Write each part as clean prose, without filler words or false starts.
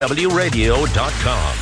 WRadio.com.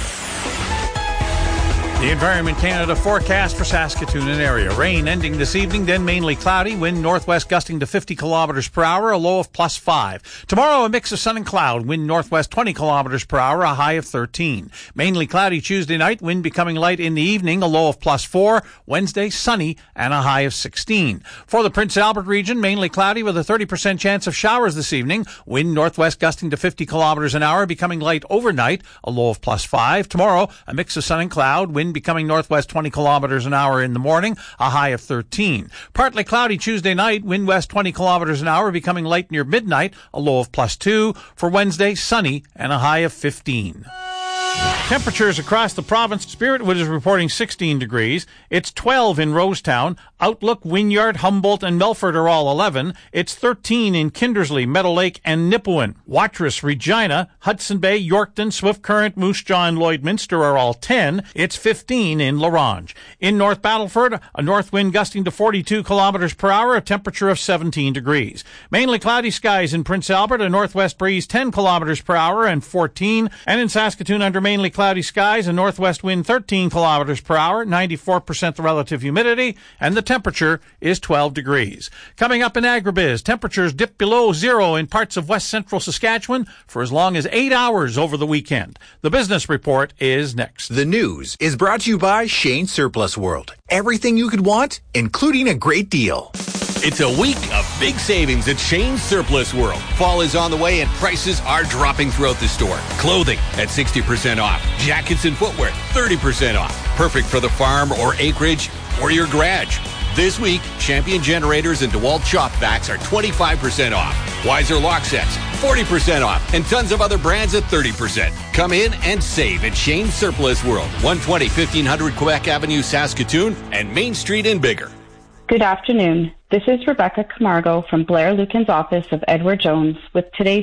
The Environment Canada forecast for Saskatoon and area. Rain ending this evening, then mainly cloudy. Wind northwest gusting to 50 kilometers per hour, a low of +5. Tomorrow, a mix of sun and cloud. Wind northwest 20 kilometers per hour, a high of 13. Mainly cloudy Tuesday night. Wind becoming light in the evening, a low of +4. Wednesday, sunny and a high of 16. For the Prince Albert region, mainly cloudy with a 30% chance of showers this evening. Wind northwest gusting to 50 kilometers an hour, becoming light overnight, a low of +5. Tomorrow, a mix of sun and cloud. Wind becoming northwest 20 kilometers an hour in the morning, a high of 13. Partly cloudy Tuesday night, wind west 20 kilometers an hour, becoming light near midnight, a low of +2. For Wednesday, sunny and a high of 15. Temperatures across the province. Spiritwood is reporting 16 degrees. It's 12 in Rosetown. Outlook, Wynyard, Humboldt, and Melfort are all 11. It's 13 in Kindersley, Meadow Lake, and Nipawin. Watrous, Regina, Hudson Bay, Yorkton, Swift Current, Moose Jaw, and Lloydminster are all 10. It's 15 in La Ronge. In North Battleford, a north wind gusting to 42 kilometers per hour, a temperature of 17 degrees. Mainly cloudy skies in Prince Albert, a northwest breeze 10 kilometers per hour and 14. And in Saskatoon, under mainly cloudy skies, a northwest wind 13 kilometers per hour, 94% the relative humidity, and the temperature is 12 degrees. Coming up in Agribiz, temperatures dip below zero in parts of west central Saskatchewan for as long as 8 hours over the weekend. The business report is next. The news is brought to you by Shane Surplus World. Everything you could want, including a great deal. It's a week of big savings at Shane's Surplus World. Fall is on the way and prices are dropping throughout the store. Clothing at 60% off. Jackets and footwear 30% off. Perfect for the farm or acreage or your garage. This week, Champion generators and DeWalt shop vacs are 25% off. Weiser lock sets 40% off. And tons of other brands at 30%. Come in and save at Shane's Surplus World. 120 1500 Quebec Avenue, Saskatoon and Main Street in Bigger. Good afternoon. This is Rebecca Camargo from Blair Lucan's office of Edward Jones with today's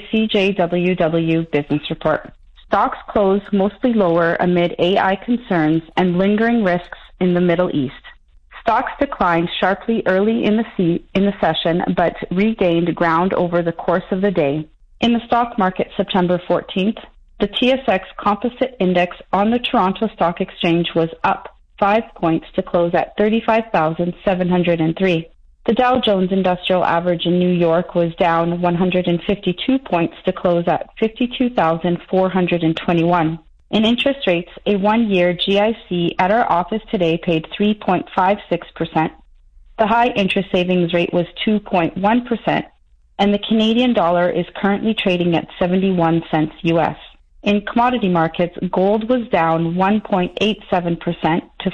CJWW Business Report. Stocks closed mostly lower amid AI concerns and lingering risks in the Middle East. Stocks declined sharply early in the session, but regained ground over the course of the day. In the stock market September 14th, the TSX Composite Index on the Toronto Stock Exchange was up 5 points to close at 35,703. The Dow Jones Industrial Average in New York was down 152 points to close at 52,421. In interest rates, a one-year GIC at our office today paid 3.56%. The high interest savings rate was 2.1%, and the Canadian dollar is currently trading at 71 cents US. In commodity markets, gold was down 1.87% to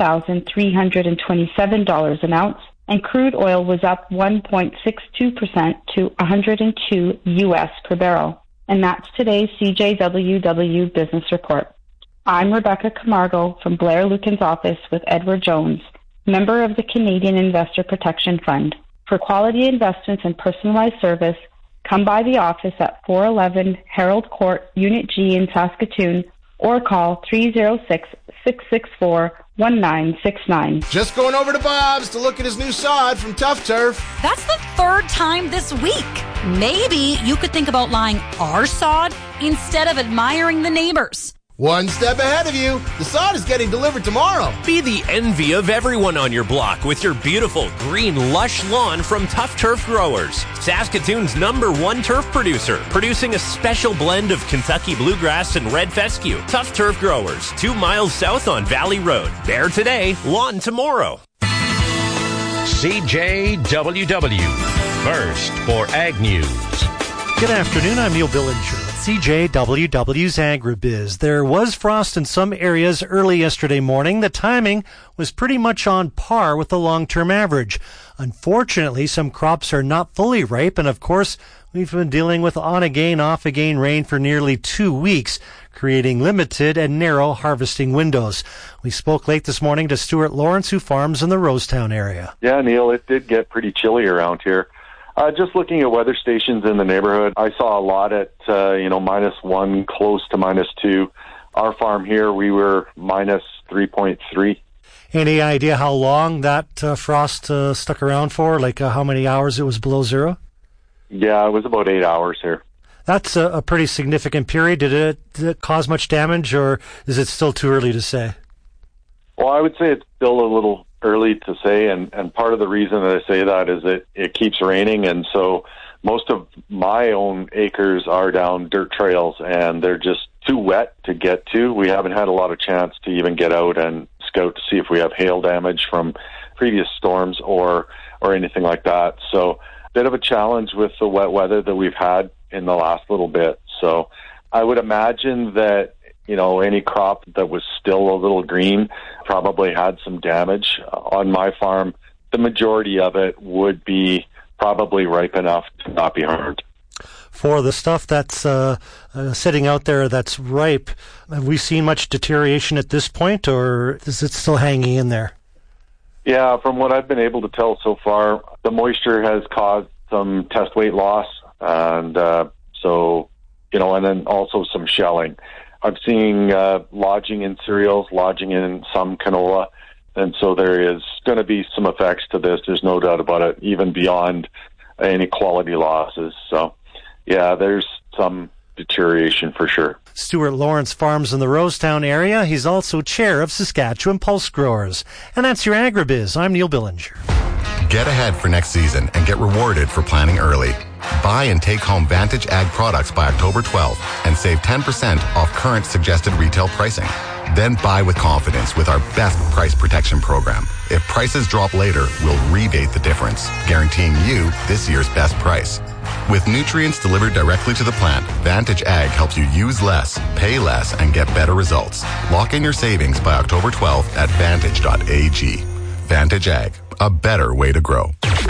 $4,327 an ounce, and crude oil was up 1.62% to 102 US per barrel. And that's today's CJWW Business Report. I'm Rebecca Camargo from Blair Lucan's office with Edward Jones, member of the Canadian Investor Protection Fund. For quality investments and personalized service, come by the office at 411 Harold Court, Unit G in Saskatoon, or call 306-664-1969. Just going over to Bob's to look at his new sod from Tough Turf. That's the third time this week. Maybe you could think about buying our sod instead of admiring the neighbors. One step ahead of you. The sod is getting delivered tomorrow. Be the envy of everyone on your block with your beautiful green lush lawn from Tough Turf Growers. Saskatoon's #1 turf producer, producing a special blend of Kentucky bluegrass and red fescue. Tough Turf Growers, 2 miles south on Valley Road. Bare today, lawn tomorrow. CJWW, first for Ag News. Good afternoon, I'm Neil Billinger. CJWW's Agribiz. There was frost in some areas early yesterday morning. The timing was pretty much on par with the long-term average. Unfortunately, some crops are not fully ripe, and of course, we've been dealing with on-again, off-again rain for nearly 2 weeks, creating limited and narrow harvesting windows. We spoke late this morning to Stuart Lawrence, who farms in the Rosetown area. Yeah, Neil, it did get pretty chilly around here. Just looking at weather stations in the neighborhood, I saw a lot at, -1, close to -2. Our farm here, we were -3.3. Any idea how long that frost stuck around for? Like how many hours it was below zero? Yeah, it was about 8 hours here. That's a pretty significant period. Did it cause much damage, or is it still too early to say? Well, I would say it's still a little early to say, and part of the reason that I say that is that it keeps raining, and so most of my own acres are down dirt trails, and they're just too wet to get to. We haven't had a lot of chance to even get out and scout to see if we have hail damage from previous storms or anything like that. So a bit of a challenge with the wet weather that we've had in the last little bit. So I would imagine that, any crop that was still a little green probably had some damage. On my farm, the majority of it would be probably ripe enough to not be harmed. For the stuff that's sitting out there that's ripe, have we seen much deterioration at this point, or is it still hanging in there? Yeah, from what I've been able to tell so far, the moisture has caused some test weight loss, and and then also some shelling. I'm seeing lodging in cereals, lodging in some canola, and so there is going to be some effects to this. There's no doubt about it, even beyond any quality losses. So, yeah, there's some deterioration for sure. Stuart Lawrence farms in the Rosetown area. He's also chair of Saskatchewan Pulse Growers. And that's your Agribiz. I'm Neil Billinger. Get ahead for next season and get rewarded for planning early. Buy and take home Vantage Ag products by October 12th and save 10% off current suggested retail pricing. Then buy with confidence with our best price protection program. If prices drop later, we'll rebate the difference, guaranteeing you this year's best price. With nutrients delivered directly to the plant, Vantage Ag helps you use less, pay less, and get better results. Lock in your savings by October 12th at Vantage.ag. Vantage Ag, a better way to grow.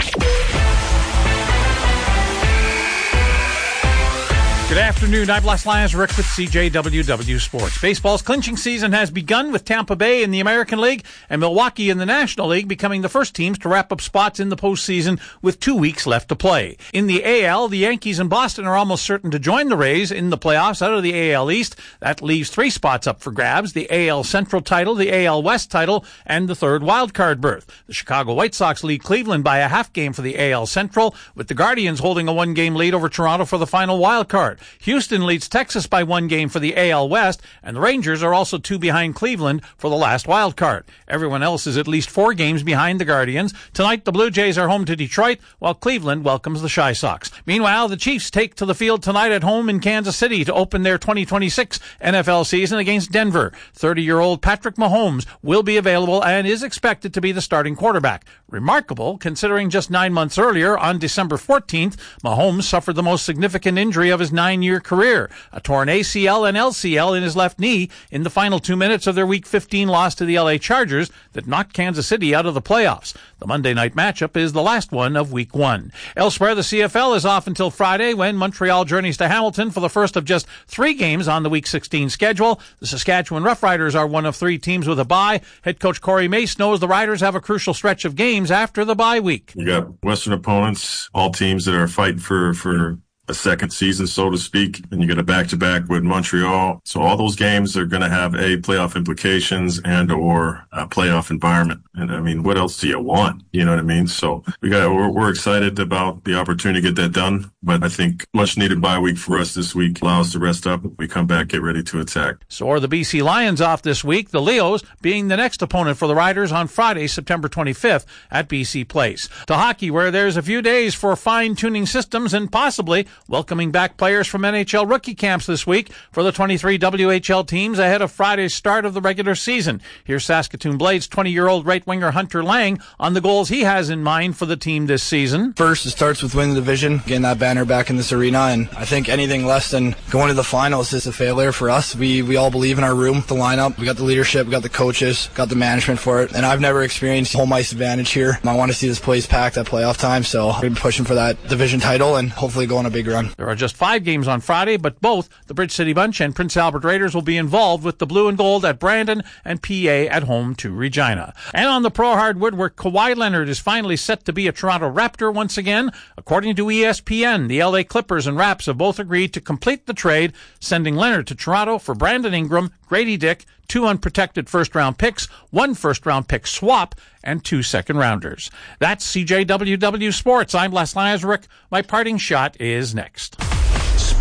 Good afternoon. I'm Les Lazaruk with CJWW Sports. Baseball's clinching season has begun with Tampa Bay in the American League and Milwaukee in the National League becoming the first teams to wrap up spots in the postseason with 2 weeks left to play. In the AL, the Yankees and Boston are almost certain to join the Rays in the playoffs out of the AL East. That leaves 3 spots up for grabs: the AL Central title, the AL West title, and the third wildcard berth. The Chicago White Sox lead Cleveland by a half game for the AL Central, with the Guardians holding a 1-game lead over Toronto for the final wildcard. Houston leads Texas by 1 game for the AL West, and the Rangers are also 2 behind Cleveland for the last wild card. Everyone else is at least 4 games behind the Guardians. Tonight, the Blue Jays are home to Detroit, while Cleveland welcomes the Chi Sox. Meanwhile, the Chiefs take to the field tonight at home in Kansas City to open their 2026 NFL season against Denver. 30-year-old Patrick Mahomes will be available and is expected to be the starting quarterback. Remarkable, considering just 9 months earlier, on December 14th, Mahomes suffered the most significant injury of his 9-year career, a torn ACL and LCL in his left knee in the final 2 minutes of their Week 15 loss to the LA Chargers that knocked Kansas City out of the playoffs. The Monday night matchup is the last one of Week 1. Elsewhere, the CFL is off until Friday when Montreal journeys to Hamilton for the first of just 3 games on the Week 16 schedule. The Saskatchewan Roughriders are one of 3 teams with a bye. Head coach Corey Mace knows the Riders have a crucial stretch of games after the bye week. You got Western opponents, all teams that are fighting for a second season, so to speak, and you get a back-to-back with Montreal. So all those games are going to have playoff implications and or a playoff environment. And I mean, what else do you want? You know what I mean? So we're excited about the opportunity to get that done. But I think much needed bye week for us this week. Allow us to rest up. We come back, get ready to attack. So are the BC Lions off this week, the Leos being the next opponent for the Riders on Friday, September 25th at BC Place. To hockey, where there's a few days for fine-tuning systems and possibly welcoming back players from NHL rookie camps this week for the 23 WHL teams ahead of Friday's start of the regular season. Here's Saskatoon Blades 20-year-old right winger Hunter Lang on the goals he has in mind for the team this season. First, it starts with winning the division, getting that banner back in this arena, and I think anything less than going to the finals is a failure for us. We all believe in our room, the lineup. We got the leadership, we got the coaches, got the management for it, and I've never experienced home ice advantage here. I want to see this place packed at playoff time, so we're going to be pushing for that division title and hopefully go on a big run. There are just 5 games on Friday, but both the Bridge City Bunch and Prince Albert Raiders will be involved with the blue and gold at Brandon and PA at home to Regina. And on the pro hardwood, where Kawhi Leonard is finally set to be a Toronto Raptor once again, according to ESPN, the LA Clippers and Raps have both agreed to complete the trade, sending Leonard to Toronto for Brandon Ingram, Grady Dick, 2 unprotected first-round picks, 1 first-round pick swap, and 2 second-rounders. That's CJWW Sports. I'm Les Lazaruk. My parting shot is next.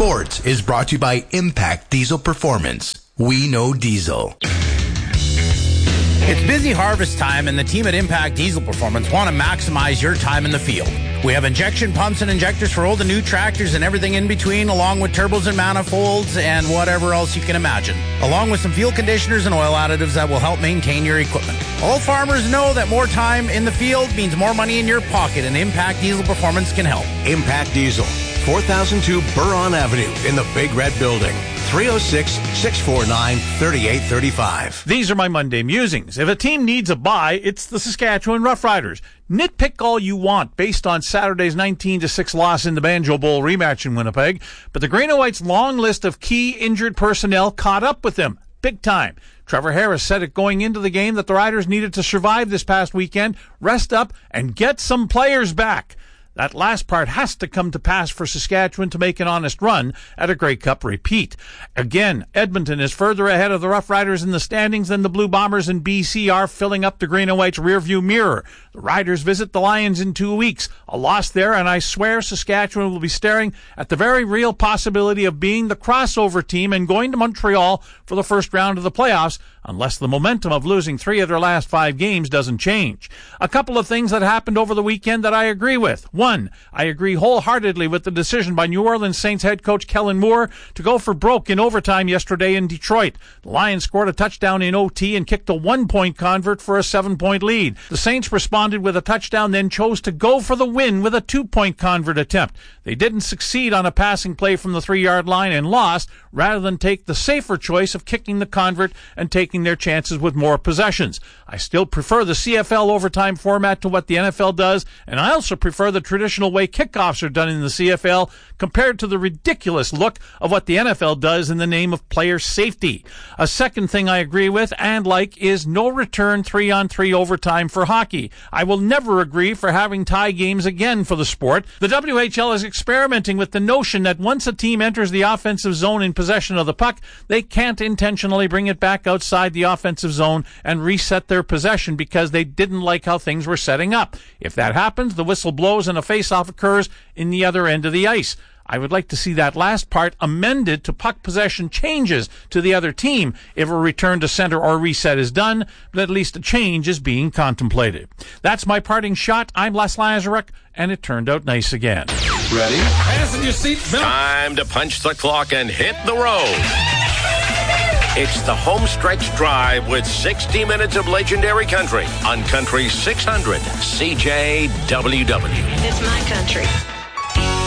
Sports is brought to you by Impact Diesel Performance. We know diesel. It's busy harvest time, and the team at Impact Diesel Performance want to maximize your time in the field. We have injection pumps and injectors for old and new tractors and everything in between, along with turbos and manifolds and whatever else you can imagine, along with some fuel conditioners and oil additives that will help maintain your equipment. All farmers know that more time in the field means more money in your pocket, and Impact Diesel Performance can help. Impact Diesel, 4002 Buron Avenue in the Big Red Building. 306-649-3835. These are my Monday musings. If a team needs a bye, it's the Saskatchewan Roughriders. Nitpick all you want based on Saturday's 19-6 loss in the Banjo Bowl rematch in Winnipeg, but the Green and White's long list of key injured personnel caught up with them. Big time. Trevor Harris said it going into the game that the Riders needed to survive this past weekend, rest up, and get some players back. That last part has to come to pass for Saskatchewan to make an honest run at a Grey Cup repeat. Again, Edmonton is further ahead of the Rough Riders in the standings than the Blue Bombers in BC are, filling up the Green and White's rearview mirror. The Riders visit the Lions in 2 weeks. A loss there, and I swear Saskatchewan will be staring at the very real possibility of being the crossover team and going to Montreal for the first round of the playoffs, unless the momentum of losing 3 of their last 5 games doesn't change. A couple of things that happened over the weekend that I agree with. One, I agree wholeheartedly with the decision by New Orleans Saints head coach Kellen Moore to go for broke in overtime yesterday in Detroit. The Lions scored a touchdown in OT and kicked a 1-point convert for a 7-point lead. The Saints responded with a touchdown, then chose to go for the win with a 2-point convert attempt. They didn't succeed on a passing play from the 3-yard line and lost, rather than take the safer choice of kicking the convert and taking their chances with more possessions. I still prefer the CFL overtime format to what the NFL does, and I also prefer the traditional way kickoffs are done in the CFL compared to the ridiculous look of what the NFL does in the name of player safety. A second thing I agree with and like is no return 3-on-3 overtime for hockey. I will never agree for having tie games again for the sport. The WHL is experimenting with the notion that once a team enters the offensive zone in possession of the puck, they can't intentionally bring it back outside the offensive zone and reset their possession because they didn't like how things were setting up. If that happens, the whistle blows and a face-off occurs in the other end of the ice. I would like to see that last part amended to puck possession changes to the other team if a return to center or reset is done, but at least a change is being contemplated. That's my parting shot. I'm Les Lazaruk, and it turned out nice again. Ready? Fasten your seatbelt. Time to punch the clock and hit the road. It's the home stretch drive with 60 minutes of legendary country on Country 600 CJWW. It's my country.